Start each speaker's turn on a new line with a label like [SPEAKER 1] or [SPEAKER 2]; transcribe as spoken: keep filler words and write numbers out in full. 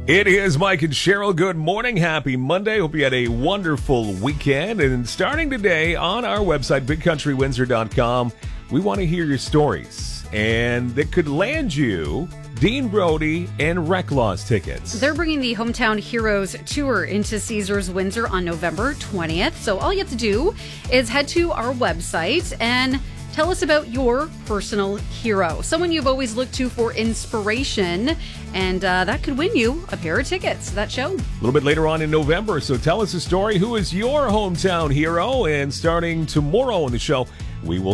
[SPEAKER 1] It is Mike and Cheryl. Good morning. Happy Monday. Hope you had a wonderful weekend. And starting today on our website, big country windsor dot com, we want to hear your stories. And that could land you Dean Brody and Reclaws tickets.
[SPEAKER 2] They're bringing the Hometown Heroes Tour into Caesars Windsor on November twentieth. So all you have to do is head to our website and tell us about your personal hero, someone you've always looked to for inspiration, and uh, that could win you a pair of tickets to that show.
[SPEAKER 1] A little bit later on in November, so tell us a story. Who is your hometown hero? And starting tomorrow on the show, we will